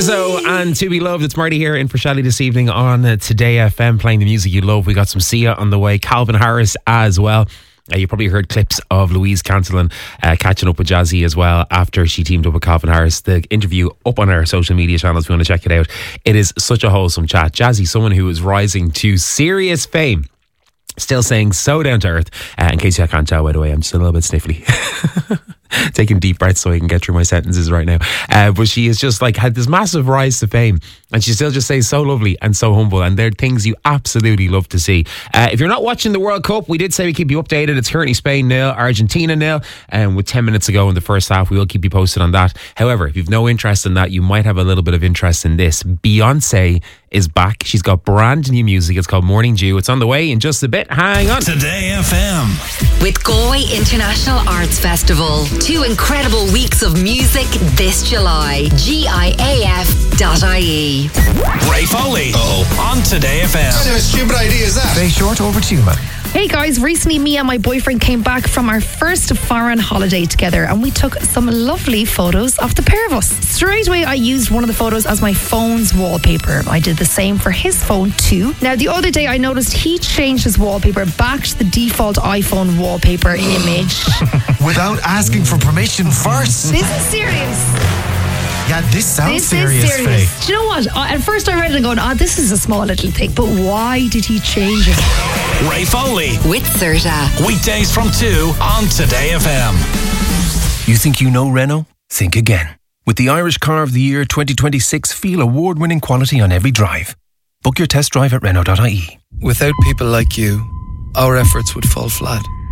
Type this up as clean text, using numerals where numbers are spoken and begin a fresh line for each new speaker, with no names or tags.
Lizzo and To Be Loved. It's Marty here in for Shelley this evening on Today FM, playing the music you love. We got some Sia on the way, Calvin Harris as well. You probably heard clips of Louise Cantillon catching up with Jazzy as well after she teamed up with Calvin Harris. The interview up on our social media channels if you want to check it out. It is such a wholesome chat. Jazzy, someone who is rising to serious fame, still saying so down to earth. In case you can't tell, by the way, I'm just a little bit sniffly. Taking deep breaths so I can get through my sentences right now. But she is just like had this massive rise to fame, and she still just says so lovely and so humble, and they're things you absolutely love to see. If you're not watching the World Cup, we did say we keep you updated. It's currently Spain 0, Argentina 0, and with 10 minutes to go in the first half, we will keep you posted on that. However, if you've no interest in that, you might have a little bit of interest in this. Beyonce is back. She's got brand new music. It's called Morning Dew. It's on the way in just a bit. Hang on.
Today FM.
With Galway International Arts Festival. 2 incredible weeks of music this July. GIAF.ie.
Ray Foley. On Today FM.
What kind of stupid idea is that?
Very short, over to you, man.
Hey guys, recently me and my boyfriend came back from our first foreign holiday together, and we took some lovely photos of the pair of us. Straight away I used one of the photos as my phone's wallpaper. I did the same for his phone too. Now the other day I noticed he changed his wallpaper back to the default iPhone wallpaper image.
Without asking for permission first.
This is serious.
Yeah, this sounds serious, Faye.
Do you know what? At first I read it and going, this is a small little thing, but why did he change it?
Ray Foley.
With Serta.
Weekdays from 2 on Today FM.
You think you know Renault? Think again. With the Irish Car of the Year 2026, feel award-winning quality on every drive. Book your test drive at Renault.ie.
Without people like you, our efforts would fall flat.